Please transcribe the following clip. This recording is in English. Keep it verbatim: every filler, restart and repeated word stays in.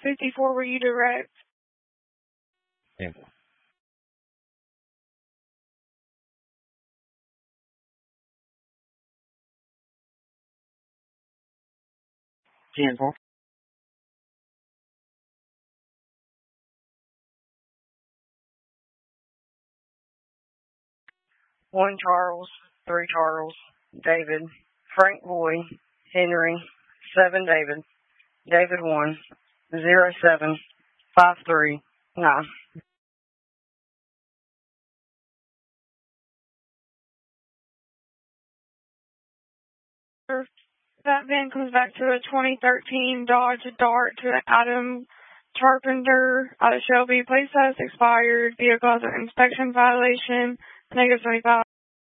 fifty-four, were you direct? Yeah. ten four. One Charles, three Charles, David, Frank Boy, Henry, seven David, David one, zero seven, five three, nine. That van comes back to a twenty thirteen Dodge Dart to Adam Carpenter out of Shelby. Place has expired. Vehicle has an inspection violation. Negative twenty-five.